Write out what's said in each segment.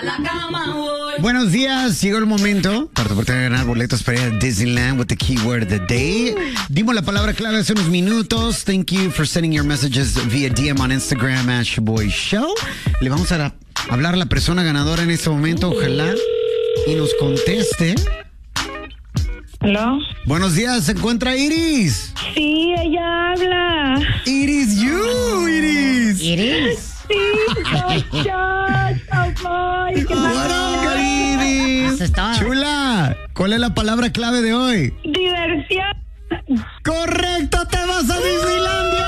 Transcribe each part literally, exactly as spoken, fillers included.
la cama voy. Buenos días, llegó el momento para tu oportunidad de ganar boletos para ir a Disneyland with the keyword of the day. Dimos la palabra clave hace unos minutos. Thank you for sending your messages via D M on Instagram at Shaboy Show. Le vamos a la- hablar a la persona ganadora en este momento, ojalá, y nos conteste. ¿Aló? Buenos días, ¿se encuentra Iris? Sí, ella habla. Iris, you, Iris. ¿Iris? Sí, soy yo, Shaboy. ¿Qué What up, tal? Iris? Eso es todo. Chula, ¿cuál es la palabra clave de hoy? Diversión. ¡Correcto! ¡Te vas a Disneylandia!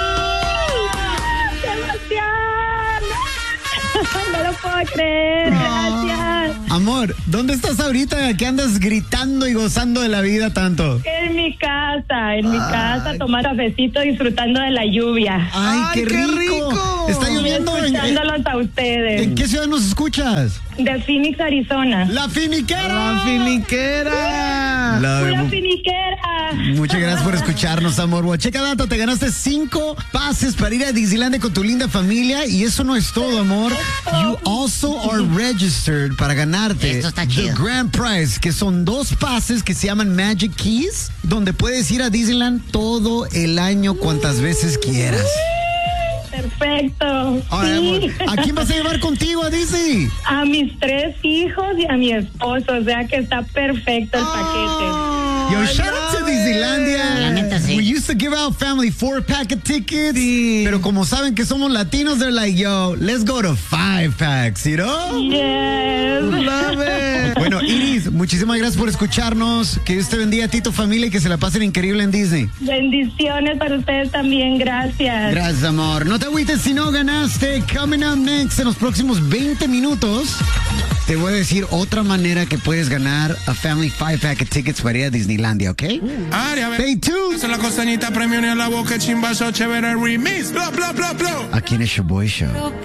¡Emoción! No lo puedo creer. Gracias. Amor, ¿dónde estás ahorita que andas gritando y gozando de la vida tanto? En mi casa, en mi casa, tomar cafecito, disfrutando de la lluvia. ¡Ay, qué, rico! ¿Está lloviendo? ¿En, Escuchándolos a ustedes. en qué ciudad nos escuchas? De Phoenix, Arizona. ¡La Finiquera! ¡La finiquera! La- Pura finiquera. Muchas gracias por escucharnos, amor. Bueno, checa dato, te ganaste cinco pases para ir a Disneylandia con tu linda familia. Y eso no es todo, amor. You also are registered para ganarte Esto está the chido. grand prize, que son dos pases que se llaman Magic Keys, donde puedes ir a Disneyland todo el año cuantas veces quieras. Perfecto. Ahora, Sí. amor, ¿a quién vas a llevar contigo a Disney? A mis tres hijos y a mi esposo, o sea que está perfecto el paquete. Yo, shout out to Disneylandia. La neta, sí. We used to give out family four pack of tickets. Pero como saben que somos latinos, they're like, yo, let's go to five packs, you know? Yes. Love it. Bueno, Iris, muchísimas gracias por escucharnos. Que Dios te bendiga a ti y tu familia y que se la pasen increíble en Disney. Bendiciones para ustedes también, gracias. Gracias, amor. No te agüites si no ganaste. Coming up next, en los próximos veinte minutos, te voy a decir otra manera que puedes ganar a family five pack of tickets para ir a Disneylandia, ¿ok? Área, ve. Stay tuned. Eso es la costañita, premio en la boca, chimbazo, chévere, remix, bla, bla, bla, bla. Aquí en el Shaboy Show.